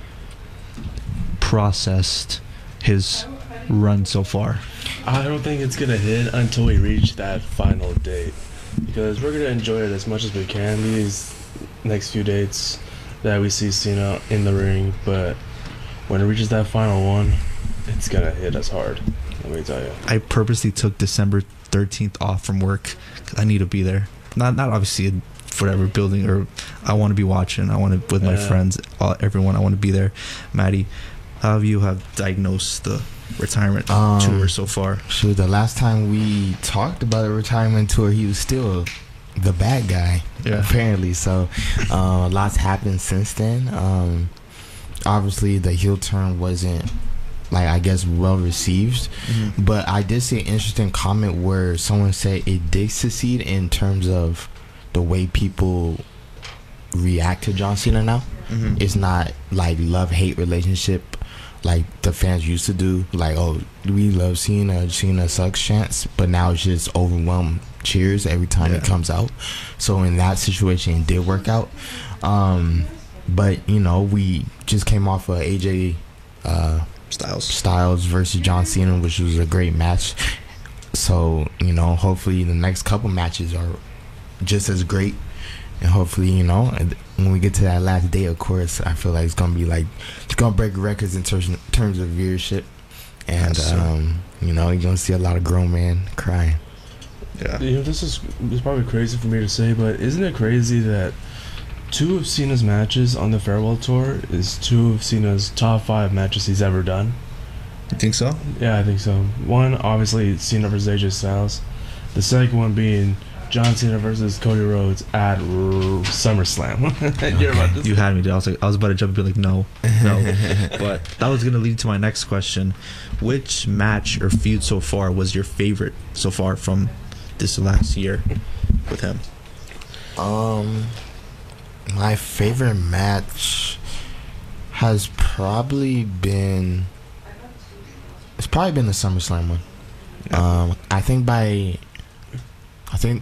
processed his run so far? I don't think it's gonna hit until we reach that final date, because we're gonna enjoy it as much as we can these next few dates that we see Cena in the ring, but when it reaches that final one, it's gonna hit us hard, let me tell you. I purposely took December thirteenth off from work because I need to be there. Not not obviously in whatever building, or I want to be watching. I want to with my yeah. friends, all, everyone. I want to be there. Maddie, how have you have diagnosed the retirement um, tour so far? So the last time we talked about a retirement tour, he was still the bad guy, yeah. apparently. So uh, a lot's happened since then. Um, obviously, the heel turn wasn't, like, I guess, well received. Mm-hmm. But I did see an interesting comment where someone said it did succeed in terms of the way people react to John Cena now. Mm-hmm. It's not like love-hate relationship like the fans used to do, like, oh, we love Cena, Cena sucks chants, but now it's just overwhelmed cheers every time yeah. it comes out. So in that situation, it did work out. Um, but, you know, we just came off of A J uh, Styles. Styles versus John Cena, which was a great match. So, you know, hopefully the next couple matches are just as great. And hopefully, you know, when we get to that last day, of course, I feel like it's going to be like, it's going to break records in terms, terms of viewership. And, um, you know, you're going to see a lot of grown men crying. Yeah. You know, this is, this is probably crazy for me to say, but isn't it crazy that two of Cena's matches on the farewell tour is two of Cena's top five matches he's ever done? You think so? Yeah, I think so. One, obviously, Cena versus A J Styles. The second one being John Cena versus Cody Rhodes at R- SummerSlam. You're about to You had me, dude. I was like, I was about to jump and be like, no, no. But that was gonna lead to my next question: which match or feud so far was your favorite so far from this last year with him? Um, my favorite match has probably been. It's probably been the SummerSlam one. Yeah. Um, I think by. I think.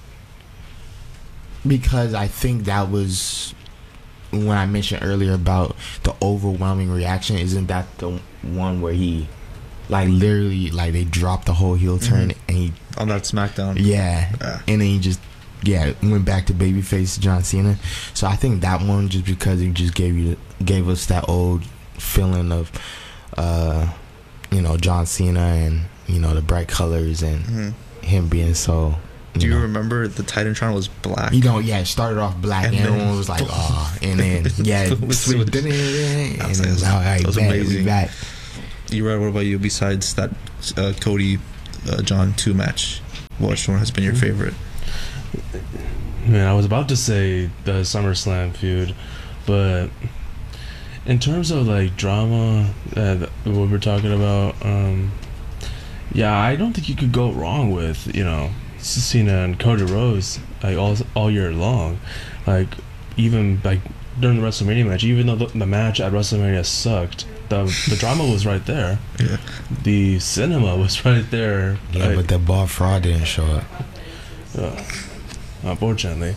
Because I think that was when I mentioned earlier about the overwhelming reaction. Isn't that the one where he, like, literally, like, they dropped the whole heel turn mm-hmm. and he on that SmackDown? Yeah, yeah, and then he just yeah went back to babyface John Cena. So I think that one, just because it just gave you gave us that old feeling of, uh, you know, John Cena and you know the bright colors and mm-hmm. him being so. Do you know. remember the Titantron was black? You know, yeah, it started off black and, and everyone was like, oh, and then, yeah, switched it, and it was like, all right, that was back, amazing. Back. You right, what about you? Besides that uh, Cody uh, John two match, which one has been your favorite? Man, I was about to say the SummerSlam feud, but in terms of like drama, uh, what we're talking about, um, yeah, I don't think you could go wrong with, you know, Cena and Cody Rhodes like all all year long. Like even like during the WrestleMania match, even though the, the match at WrestleMania sucked, the the drama was right there. Yeah, the cinema was right there. Yeah, like, but the Bob Fraud didn't show up. Uh, unfortunately,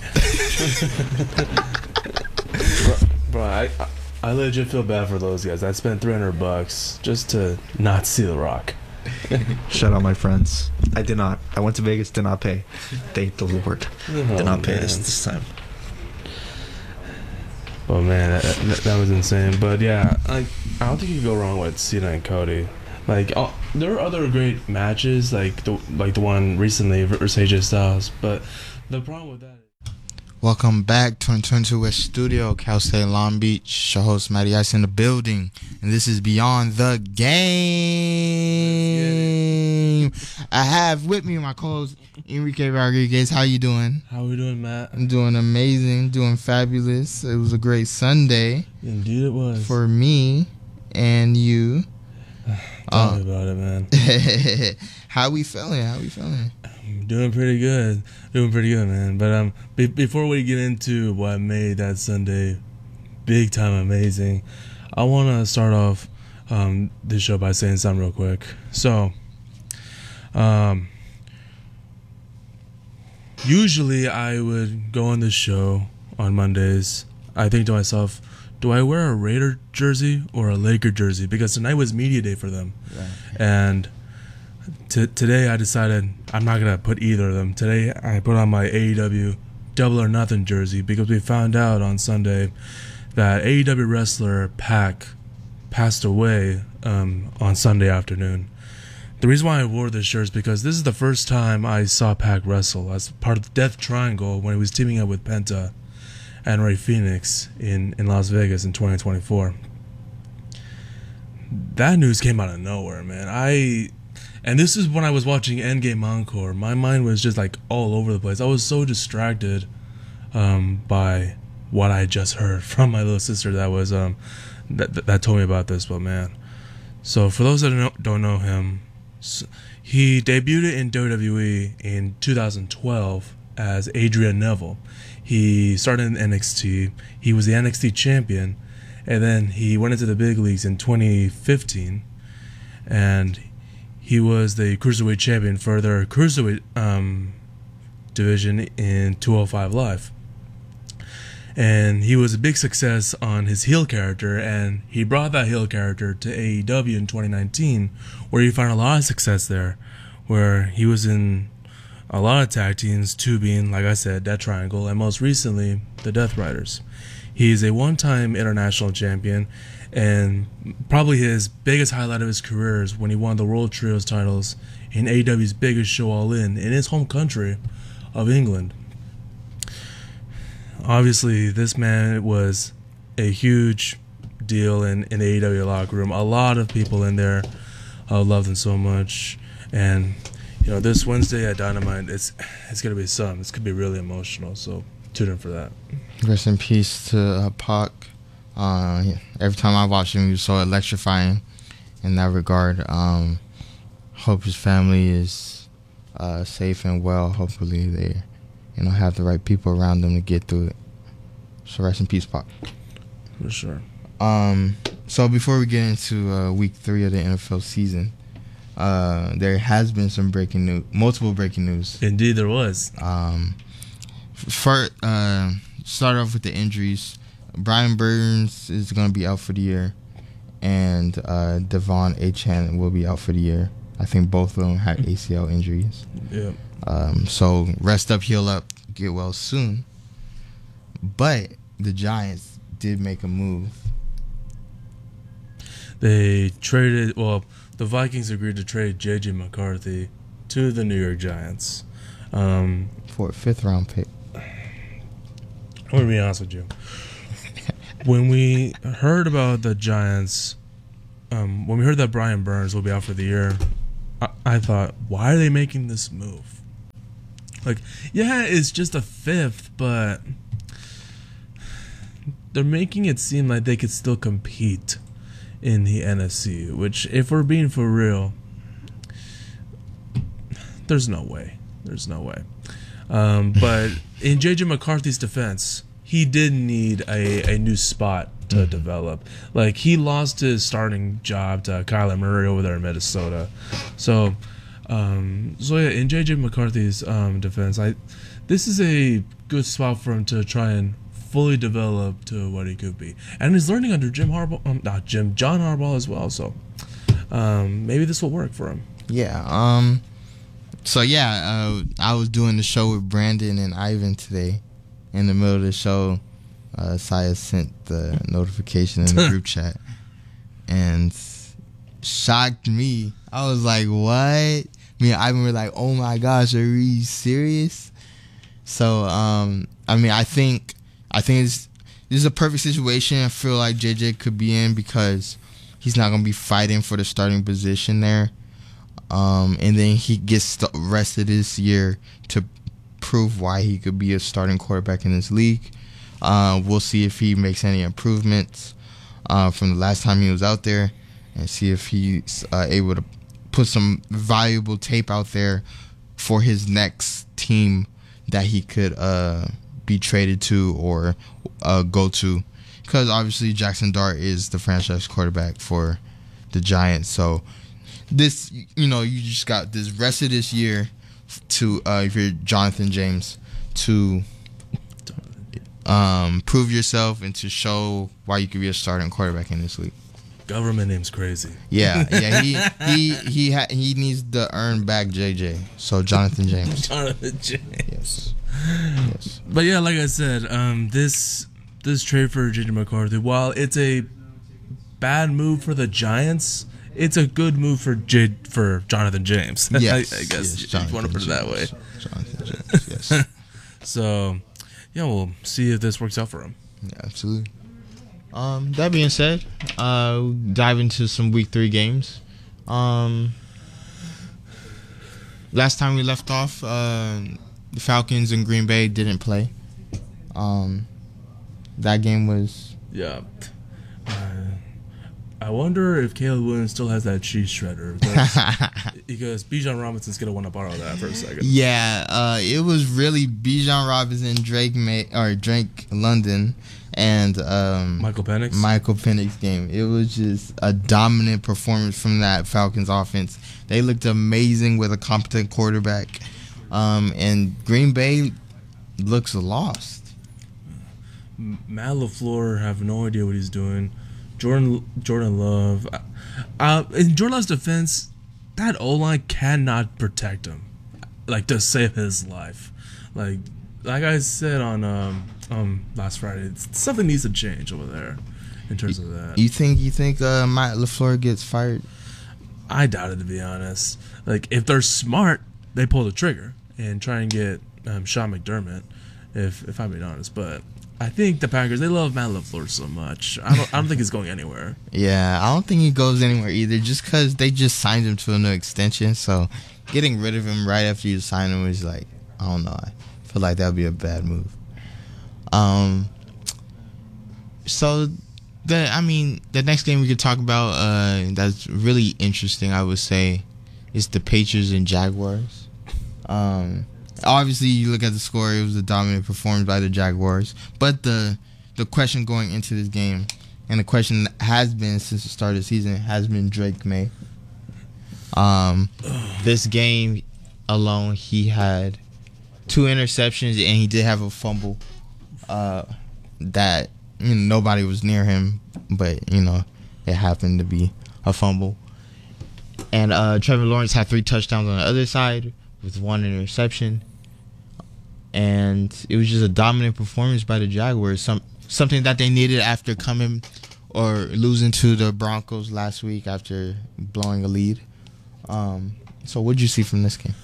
bro, bro I I legit feel bad for those guys. I spent three hundred bucks just to not see The Rock. Shout out my friends. I did not. I went to Vegas, did not pay. Thank the Lord. Oh, did not pay this, this time. Oh man, that, that, that was insane. But yeah, like I don't think you can go wrong with Cena and Cody. Like oh, there are other great matches, like the like the one recently versus A J Styles. But the problem with that. Welcome back to twenty twenty-two West Studio, Cal State Long Beach. Your host Matty Ice in the building, and this is Beyond the Game. I have with me my co-host Enrique Rodriguez. How you doing? How we doing, Matt? I'm doing amazing, doing fabulous. It was a great Sunday. Indeed, it was for me and you. Tell me about it, man. How we feeling? How we feeling? Doing pretty good, doing pretty good, man. But um, be- before we get into what made that Sunday big time amazing, I want to start off um this show by saying something real quick. So, um, usually I would go on this show on Mondays. I think to myself, do I wear a Raider jersey or a Laker jersey? Because tonight was media day for them, right. and. T- today I decided I'm not going to put either of them. Today I put on my A E W Double or Nothing jersey because we found out on Sunday that A E W wrestler Pac passed away um, on Sunday afternoon. The reason why I wore this shirt is because this is the first time I saw Pac wrestle as part of the Death Triangle when he was teaming up with Penta and Ray Phoenix in, in Las Vegas in twenty twenty-four. That news came out of nowhere, man. I... And this is when I was watching Endgame Encore. My mind was just like all over the place. I was so distracted um, by what I just heard from my little sister that was um, that, that that told me about this. But man, so for those that don't know, don't know him, he debuted in W W E in two thousand twelve as Adrian Neville. He started in N X T. He was the N X T champion, and then he went into the big leagues in twenty fifteen, and he was the Cruiserweight champion for their Cruiserweight um, division in two oh five Live. And he was a big success on his heel character, and he brought that heel character to A E W in twenty nineteen, where he found a lot of success there, where he was in a lot of tag teams, two being, like I said, Death Triangle, and most recently, the Death Riders. He's a one-time international champion, and probably his biggest highlight of his career is when he won the World Trios titles in A E W's biggest show, All In, in his home country of England. Obviously, this man was a huge deal in, in the A E W locker room. A lot of people in there uh, loved him so much, and you know, this Wednesday at Dynamite, it's it's gonna be something. It's gonna be really emotional. So tune in for that. Rest in peace to uh, Pac. Uh, every time I watched him, he was so electrifying in that regard. Um, hope his family is uh, safe and well. Hopefully they, you know, have the right people around them to get through it. So rest in peace, Pac. For sure. Um, so before we get into uh, week three of the N F L season, uh, there has been some breaking news, multiple breaking news. Indeed, there was. Um, for uh, start off with the injuries. Brian Burns is going to be out for the year, and uh, Devon Achane will be out for the year. I think both of them had A C L injuries. Yeah. Um, so rest up, heal up, get well soon. But the Giants did make a move. They traded, well, the Vikings agreed to trade J J McCarthy to the New York Giants. Um, for a fifth round pick. I'm going to be honest with you. When we heard about the Giants, um, when we heard that Brian Burns will be out for the year, I, I thought, why are they making this move? Like, yeah, it's just a fifth, but they're making it seem like they could still compete in the N F C, which, if we're being for real, there's no way. There's no way. Um, but in J J McCarthy's defense, he did need a, a new spot to mm. develop. Like, he lost his starting job to Kyler Murray over there in Minnesota. So, um, so yeah, in J J McCarthy's um, defense, I this is a good spot for him to try and fully develop to what he could be. And he's learning under Jim Harbaugh, um, not Jim, John Harbaugh as well. So, um, maybe this will work for him. Yeah. Um. So yeah, uh, I was doing the show with Brandon and Ivan today. In the middle of the show, uh, Saya sent the notification in the group chat and shocked me. I was like, what? Me and Ivan were like, oh my gosh, are you serious? So, um, I mean, I think I think it's, this is a perfect situation I feel like J J could be in because he's not going to be fighting for the starting position there. Um, and then he gets the rest of this year to prove why he could be a starting quarterback in this league. Uh, we'll see if he makes any improvements uh, from the last time he was out there and see if he's uh, able to put some valuable tape out there for his next team that he could uh, be traded to or uh, go to. Because obviously Jackson Dart is the franchise quarterback for the Giants. So this, you know, you just got this rest of this year to uh, if you're Jonathan James to um, prove yourself and to show why you could be a starting quarterback in this league. Government name's crazy. Yeah, yeah. He he he ha- he needs to earn back J J. So Jonathan James. Jonathan James. Yes. Yes. But yeah, like I said, um, this this trade for J J McCarthy, while it's a bad move for the Giants, it's a good move for J- for Jonathan James. Yes, I, I guess yes, you want to put it that way. Jonathan James, yes. So, yeah, we'll see if this works out for him. Yeah, absolutely. Um, that being said, uh, we'll dive into some week three games. Um, last time we left off, uh, the Falcons and Green Bay didn't play. Um, that game was yeah. Uh, I wonder if Caleb Williams still has that cheese shredder because, because Bijan Robinson's gonna want to borrow that for a second. Yeah, uh, it was really Bijan Robinson, Drake May or Drake London, and um, Michael Penix. Michael Penix game. It was just a dominant performance from that Falcons offense. They looked amazing with a competent quarterback, um, and Green Bay looks lost. Matt LaFleur have no idea what he's doing. Jordan Jordan Love, uh, in Jordan Love's defense, that O-line cannot protect him, like to save his life. Like like I said on um, um last Friday, something needs to change over there in terms of that. You think you think uh, Matt LaFleur gets fired? I doubt it, to be honest. Like if they're smart, they pull the trigger and try and get um, Sean McDermott. if if I'm being honest. But I think the Packers, they love Matt LaFleur so much. I don't I don't think he's going anywhere. Yeah, I don't think he goes anywhere either. Just because they just signed him to a new extension, so getting rid of him right after you sign him is like, I don't know. I feel like that would be a bad move. Um. So, the I mean, the next game we could talk about uh, that's really interesting, I would say, is the Patriots and Jaguars. Um, obviously, you look at the score; it was a dominant performance by the Jaguars. But the the question going into this game, and the question that has been since the start of the season, has been Drake May. Um, this game alone, he had two interceptions, and he did have a fumble. Uh, that. You know, nobody was near him, but, you know, it happened to be a fumble. And uh, Trevor Lawrence had three touchdowns on the other side with one interception. And it was just a dominant performance by the Jaguars, some something that they needed after coming or losing to the Broncos last week after blowing a lead. Um, so what did you see from this game?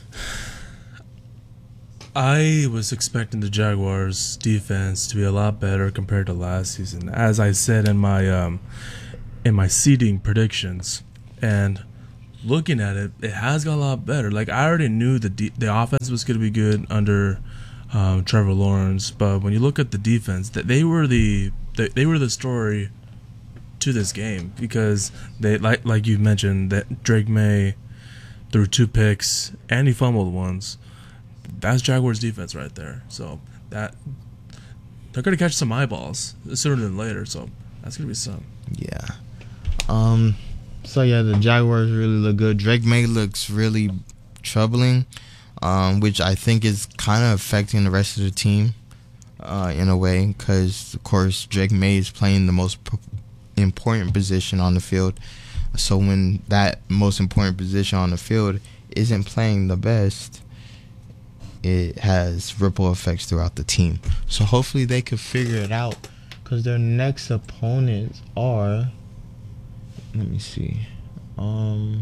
I was expecting the Jaguars' defense to be a lot better compared to last season, as I said in my um, in my seeding predictions. And looking at it, it has got a lot better. Like, I already knew the de- the offense was going to be good under um, Trevor Lawrence, but when you look at the defense, that they were the they, they were the story to this game, because they like like you mentioned that Drake May threw two picks and he fumbled once. That's Jaguars defense right there. So that they're gonna catch some eyeballs sooner than later. So that's gonna be some. Yeah. Um. So yeah, the Jaguars really look good. Drake May looks really troubling, um, which I think is kind of affecting the rest of the team, uh, in a way, because of course Drake May is playing the most p- important position on the field. So when that most important position on the field isn't playing the best, it has ripple effects throughout the team. So hopefully they could figure it out, because their next opponents are, let me see, um,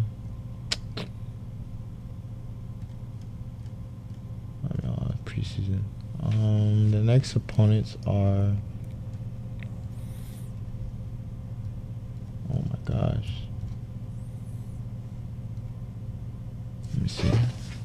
I know, preseason. Um, the next opponents are, oh my gosh, let me see.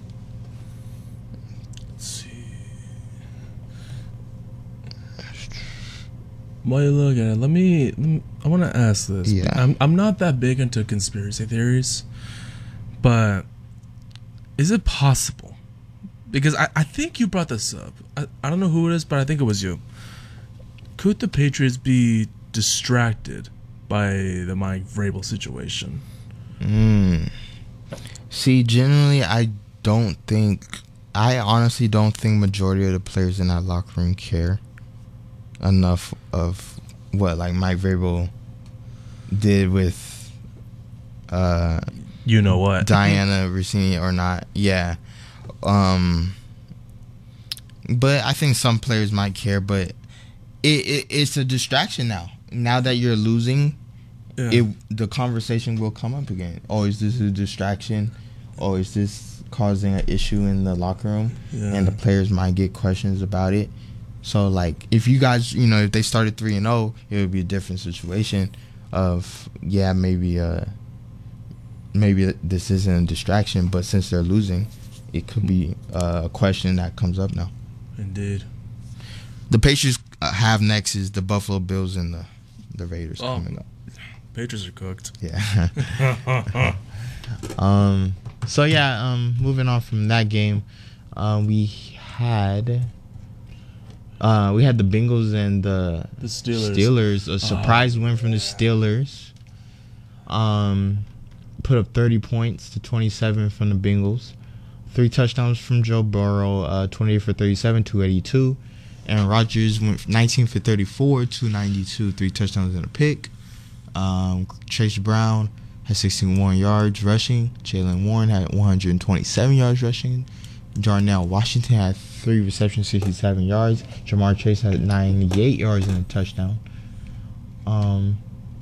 While you look at it, let me, let me I want to ask this. Yeah. I'm I'm not that big into conspiracy theories, but is it possible? Because I, I think you brought this up. I, I don't know who it is, but I think it was you. Could the Patriots be distracted by the Mike Vrabel situation? Mm. See, generally, I don't think, I honestly don't think majority of the players in that locker room care enough of what like Mike Vrabel did with uh you know what Diana Rossini or not. Yeah. Um but I think some players might care, but it, it it's a distraction now. Now that you're losing, yeah. it the conversation will come up again. Oh, is this a distraction? Oh, is this causing an issue in the locker room? Yeah. And the players might get questions about it. So, like, if you guys, you know, if they started three and oh, it would be a different situation of, yeah, maybe uh, maybe this isn't a distraction, but since they're losing, it could be uh, a question that comes up now. Indeed. The Patriots uh, have next is the Buffalo Bills and the, the Raiders oh, coming up. Patriots are cooked. Yeah. um. So, yeah, um, moving on from that game, uh, we had... Uh, we had the Bengals and the, the Steelers. Steelers. A surprise uh, win from the Steelers. Um, put up thirty points to twenty-seven from the Bengals. Three touchdowns from Joe Burrow, uh, twenty-eight for thirty-seven, two eighty-two. Aaron Rodgers went nineteen for thirty-four, two ninety-two, three touchdowns and a pick. Um, Chase Brown had sixty-one yards rushing. Jaylen Warren had one hundred twenty-seven yards rushing. Darnell Washington had three receptions, sixty-seven yards. Jamar Chase had ninety-eight yards and a touchdown. Um,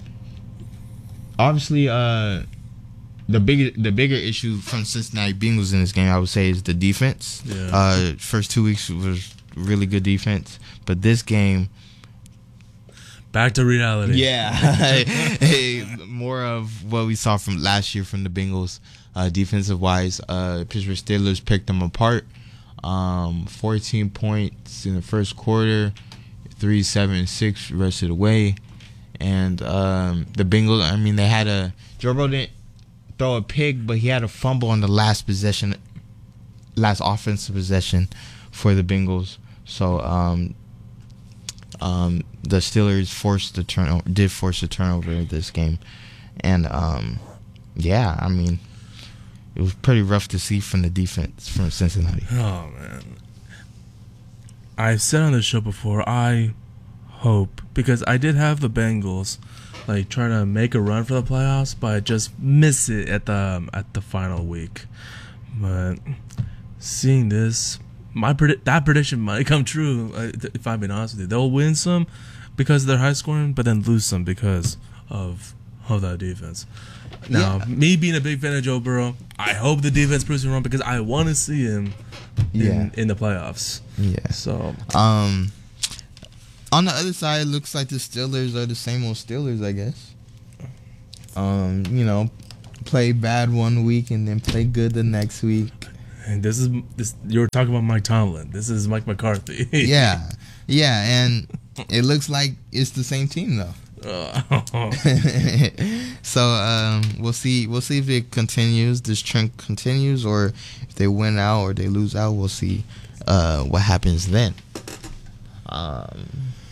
obviously, uh, the bigger the bigger issue from Cincinnati Bengals in this game, I would say, is the defense. Yeah. Uh, first two weeks was really good defense. But this game, back to reality. Yeah, hey, more of what we saw from last year from the Bengals, uh, defensive wise. Uh, Pittsburgh Steelers picked them apart. Um, fourteen points in the first quarter, three, seven, six rest of the way, and um, the Bengals. I mean, they had a Joe Burrow didn't throw a pick, but he had a fumble on the last possession, last offensive possession for the Bengals. So um, um, the Steelers forced the turnover, did force a turnover this game, and um, yeah, I mean, it was pretty rough to see from the defense from Cincinnati. Oh man, I've said on this show before, I hope, because I did have the Bengals like trying to make a run for the playoffs, but I just miss it at the um, at the final week. But seeing this, my predi- that prediction might come true. uh, If I'm being honest with you, they'll win some because they're high scoring, but then lose some because of of that defense. Now, yeah. me being a big fan of Joe Burrow, I hope the defense proves me wrong because I want to see him in, yeah. in the playoffs. Yeah. So, um, on the other side, it looks like the Steelers are the same old Steelers, I guess. Um, you know, play bad one week and then play good the next week. And this is this. You were talking about Mike Tomlin. This is Mike McCarthy. yeah, yeah, and it looks like it's the same team though. Oh. So um, we'll see. We'll see if it continues. This trend continues, or if they win out or they lose out. We'll see uh, what happens then. Um,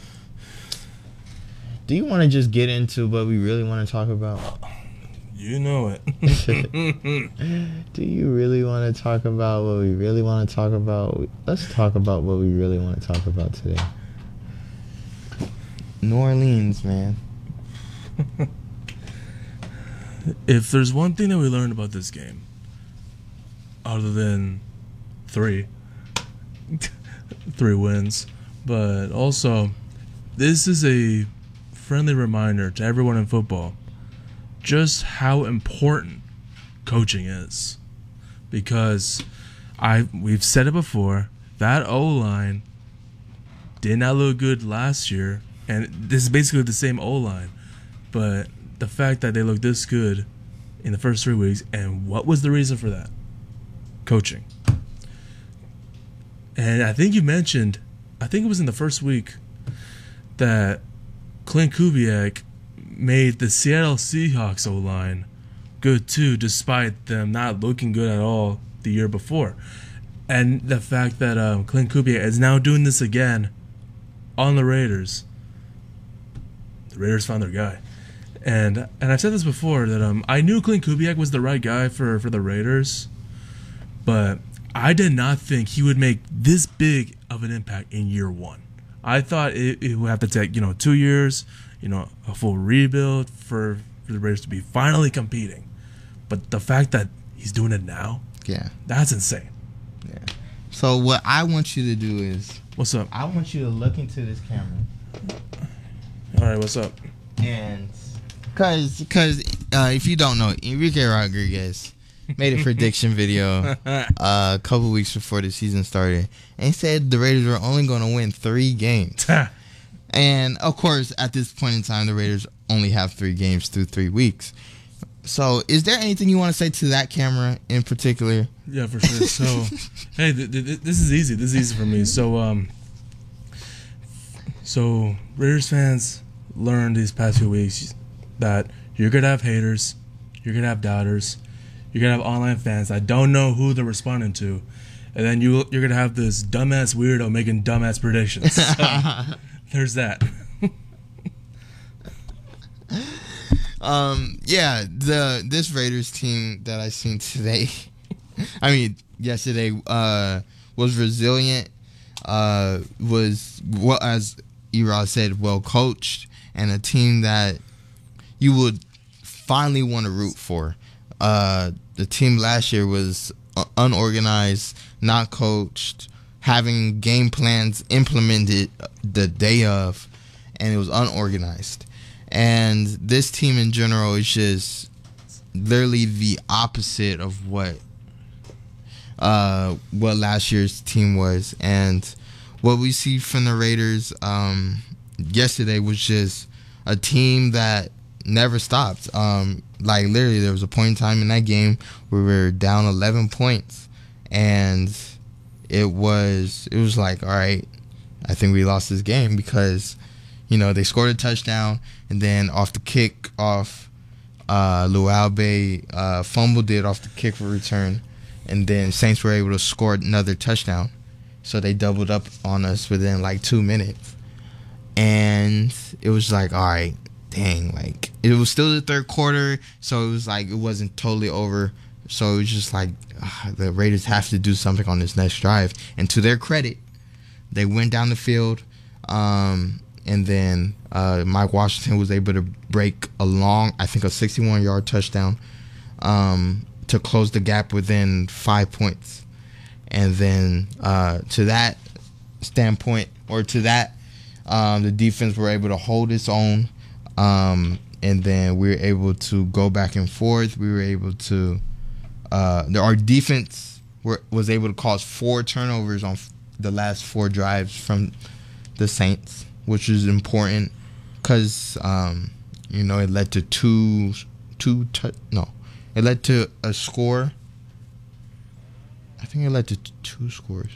do you want to just get into what we really want to talk about? You know it. Do you really want to talk about what we really want to talk about? Let's talk about what we really want to talk about today. New Orleans, man. If there's one thing that we learned about this game, other than three, three wins, but also this is a friendly reminder to everyone in football just how important coaching is. Because I we've said it before, that O-line did not look good last year, and this is basically the same O-line, but the fact that they looked this good in the first three weeks, and what was the reason for that? Coaching. And I think you mentioned, I think it was in the first week, that Clint Kubiak made the Seattle Seahawks O-line good too, despite them not looking good at all the year before. And the fact that um, Clint Kubiak is now doing this again on the Raiders. The Raiders found their guy. And and I've said this before, that um I knew Clint Kubiak was the right guy for, for the Raiders, but I did not think he would make this big of an impact in year one. I thought it, it would have to take, you know, two years, you know, a full rebuild for, for the Raiders to be finally competing. But the fact that he's doing it now, yeah, that's insane. Yeah. So what I want you to do is, what's up? I want you to look into this camera. All right, what's up? And cause, cause uh, if you don't know, Enrique Rodriguez made a prediction video uh, a couple weeks before the season started, and he said the Raiders were only going to win three games. And of course, at this point in time, the Raiders only have three games through three weeks. So, is there anything you want to say to that camera in particular? Yeah, for sure. So, hey, th- th- this is easy. This is easy for me. So, um, so Raiders fans learned these past few weeks that you're gonna have haters, you're gonna have doubters, you're gonna have online fans that don't know who they're responding to, and then you you're gonna have this dumbass weirdo making dumbass predictions. So, there's that. Um, yeah, the this Raiders team that I seen today, I mean yesterday, uh, was resilient. Uh, was well, as Erod said, well coached, and a team that you would finally want to root for. Uh, the team last year was unorganized, not coached, having game plans implemented the day of, and it was unorganized. And this team in general is just literally the opposite of what uh, what last year's team was. And what we see from the Raiders um, yesterday was just a team that never stopped. Um, like literally, there was a point in time in that game where we were down eleven points, and it was it was like, all right, I think we lost this game because, you know, they scored a touchdown, and then off the kick off, uh, Lualbe uh, fumbled it off the kick for return, and then Saints were able to score another touchdown. So they doubled up on us within like two minutes. And it was like, all right, dang, like it was still the third quarter, so it was like it wasn't totally over. So it was just like ugh, the Raiders have to do something on this next drive. And to their credit, they went down the field, um, and then uh, Mike Washington was able to break a long, I think a sixty-one-yard touchdown um, to close the gap within five points. And then uh, to that standpoint, or to that, um, the defense were able to hold its own. Um, and then we were able to go back and forth. We were able to, uh, our defense were, was able to cause four turnovers on f- the last four drives from the Saints, which is important because, um, you know, it led to two, two, t- no, it led to a score. I think it led to t- two scores.